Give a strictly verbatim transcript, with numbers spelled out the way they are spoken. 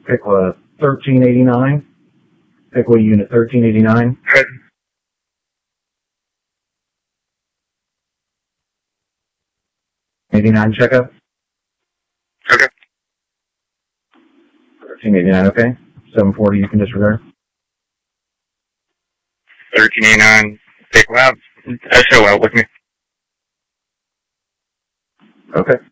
Pickla thirteen eighty-nine. Pickla unit thirteen eighty-nine. eighty-nine checkup. Okay. thirteen eighty-nine, okay. seven forty, you can disregard. thirteen eighty-nine, Pickla. S O L with me. Okay.